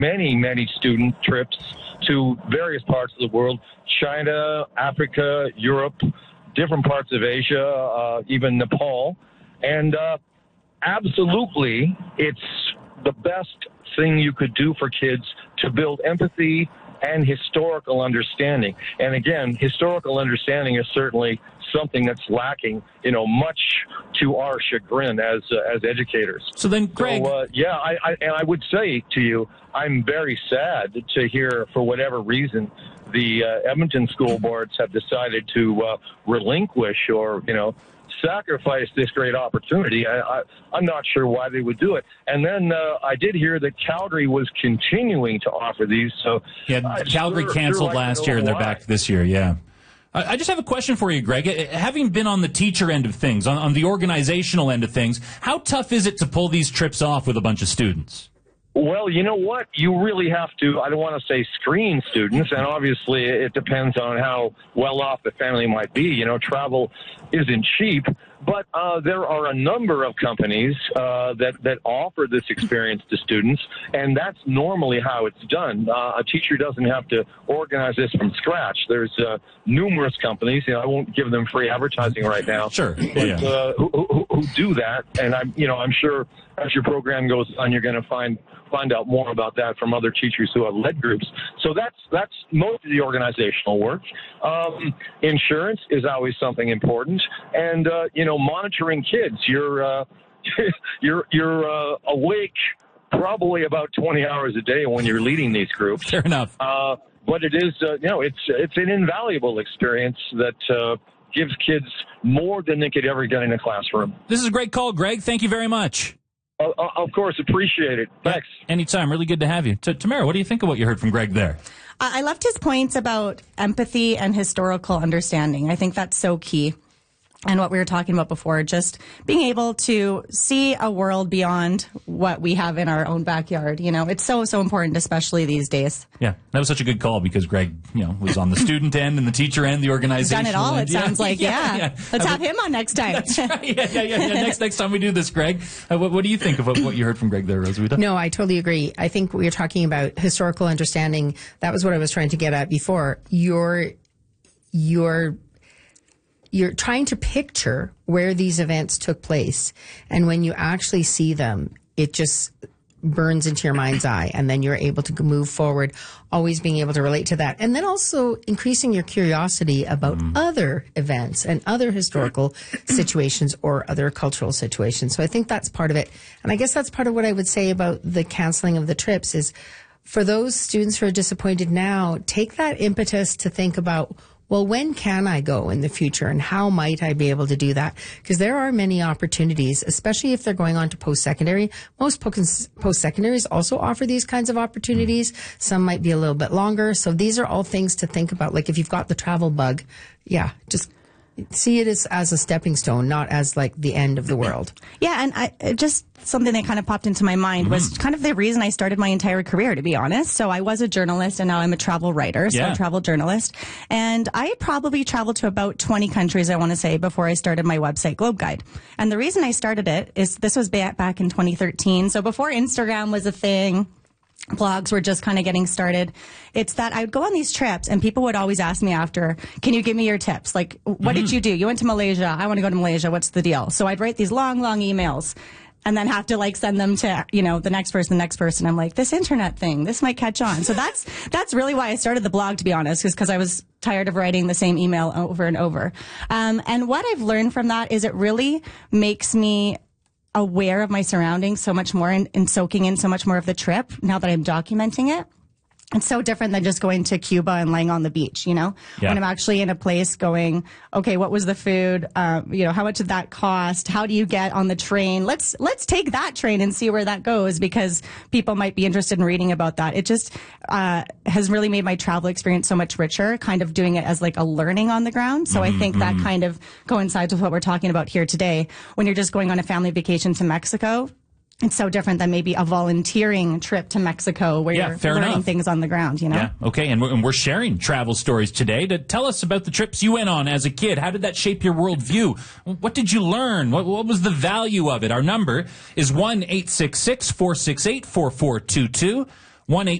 many student trips to various parts of the world, China, Africa, Europe, different parts of Asia, even Nepal. And absolutely, it's the best thing you could do for kids to build empathy and historical understanding. And again, historical understanding is certainly something that's lacking, much to our chagrin as educators. So then, Greg, I would say to you, I'm very sad to hear, for whatever reason, the Edmonton school boards have decided to relinquish or sacrifice this great opportunity. I'm not sure why they would do it. And then I did hear that Calgary was continuing to offer these. So Calgary canceled last year, and they're back this year. Yeah. I just have a question for you, Greg. Having been on the teacher end of things, on the organizational end of things, how tough is it to pull these trips off with a bunch of students? Well, you know what? You really have to, I don't want to say screen students, and obviously it depends on how well off the family might be. Travel isn't cheap, but there are a number of companies that offer this experience to students, and that's normally how it's done. A teacher doesn't have to organize this from scratch. There's numerous companies, I won't give them free advertising right now. Sure. But, who do that, and I'm sure as your program goes on, you're going to find out more about that from other teachers who have led groups. So that's most of the organizational work. Insurance is always something important, and monitoring kids. You're awake probably about 20 hours a day when you're leading these groups. Fair enough. But it is it's an invaluable experience that gives kids more than they could ever get in a classroom. This is a great call, Greg. Thank you very much. Of course, appreciate it. Thanks. Anytime. Really good to have you. Tamara, what do you think of what you heard from Greg there? I loved his points about empathy and historical understanding. I think that's so key. And what we were talking about before, just being able to see a world beyond what we have in our own backyard. It's so important, especially these days. Yeah, that was such a good call because Greg, was on the student end and the teacher end, the organization. Done it all, end. it sounds like. Yeah. Let's have him on next time. That's right. Yeah. Next time we do this, Greg. What do you think of what you heard from Greg there, Roswitha? No, I totally agree. I think we were talking about historical understanding. That was what I was trying to get at before. You're trying to picture where these events took place. And when you actually see them, it just burns into your mind's eye. And then you're able to move forward, always being able to relate to that. And then also increasing your curiosity about other events and other historical situations or other cultural situations. So I think that's part of it. And I guess that's part of what I would say about the canceling of the trips is for those students who are disappointed now, take that impetus to think about, well, when can I go in the future and how might I be able to do that? Because there are many opportunities, especially if they're going on to post-secondary. Most post-secondaries also offer these kinds of opportunities. Some might be a little bit longer. So these are all things to think about. Like if you've got the travel bug, just see it as a stepping stone, not as like the end of the world. Yeah, and just something that kind of popped into my mind was kind of the reason I started my entire career, to be honest. So I was a journalist, and now I'm a travel writer, so I'm a travel journalist. And I probably traveled to about 20 countries, I want to say, before I started my website, Globe Guide. And the reason I started it is this was back in 2013. So before Instagram was a thing, blogs were just kind of getting started. It's that I would go on these trips and people would always ask me after, can you give me your tips? Like, what did you do? You went to Malaysia. I want to go to Malaysia. What's the deal? So I'd write these long emails and then have to send them to, the next person. I'm like, this internet thing, this might catch on. So that's really why I started the blog, to be honest, because I was tired of writing the same email over and over. And what I've learned from that is it really makes me aware of my surroundings so much more and soaking in so much more of the trip now that I'm documenting it. It's so different than just going to Cuba and laying on the beach, when I'm actually in a place going, okay, what was the food? How much did that cost? How do you get on the train? Let's take that train and see where that goes, because people might be interested in reading about that. It just has really made my travel experience so much richer, kind of doing it as like a learning on the ground. So I think that kind of coincides with what we're talking about here today. When you're just going on a family vacation to Mexico, it's so different than maybe a volunteering trip to Mexico where you're learning things on the ground, Yeah, okay. And we're sharing travel stories today. To tell us about the trips you went on as a kid. How did that shape your worldview? What did you learn? What was the value of it? Our number is 1-866-468-4422. 1